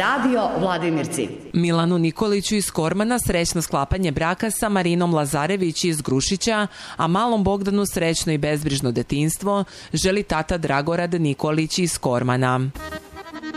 Radio Vladimirci. Milanu Nikoliću iz Kormana srećno sklapanje braka sa Marinom Lazarević iz Grušića, a malom Bogdanu srećno i bezbrižno detinjstvo želi tata Dragorad Nikolić iz Kormana.